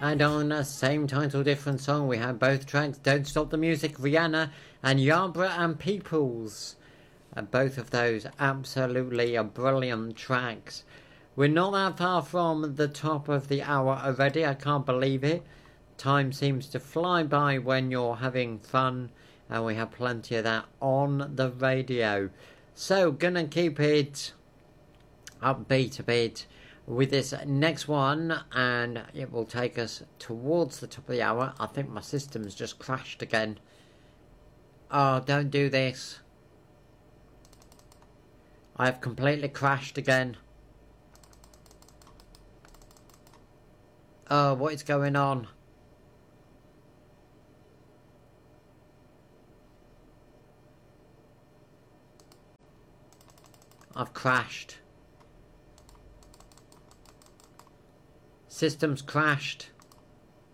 And on the same title, different song, we have both tracks, Don't Stop the Music, Rihanna, and Yarborough and Peoples. And both of those absolutely are brilliant tracks. We're not that far from the top of the hour already, I can't believe it. Time seems to fly by when you're having fun, and we have plenty of that on the radio. So, gonna keep it upbeat a bit with this next one, and it will take us towards the top of the hour. I think my system's just crashed again. Oh, don't do this. I have completely crashed again. Oh, what is going on? I've crashed. System's crashed.